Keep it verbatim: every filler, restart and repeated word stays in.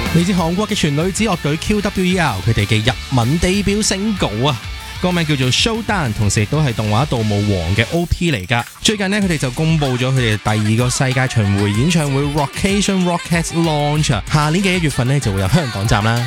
嚟自韓國嘅全女子樂隊 Q W E R， 佢哋嘅日文地標single啊，歌名叫做 Showdown， 同時亦都係動畫《盜墓王》嘅 O P 嚟㗎。最近呢，佢哋就公布咗佢哋第二個世界巡迴演唱會 Rockation Rockets Launch， 下年嘅一月份呢，就會有香港站啦。